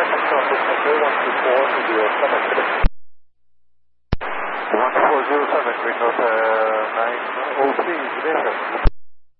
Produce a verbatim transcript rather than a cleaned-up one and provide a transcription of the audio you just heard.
one four zero seven, Windows uh, nine O three,